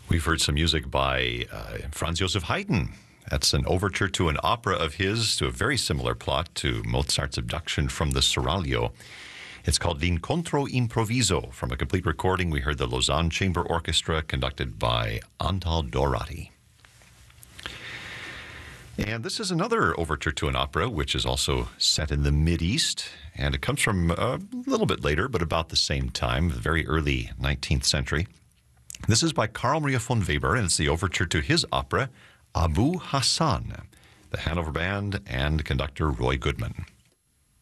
We've heard some music by Franz Joseph Haydn. That's an overture to an opera of his, to a very similar plot to Mozart's abduction from the Seraglio. It's called L'Incontro Improviso. From a complete recording, we heard the Lausanne Chamber Orchestra conducted by Antal Dorati. And this is another overture to an opera, which is also set in the Mideast. And it comes from a little bit later, but about the same time, the very early 19th century. This is by Carl Maria von Weber, and it's the overture to his opera, Abu Hassan, the Hanover Band and conductor Roy Goodman.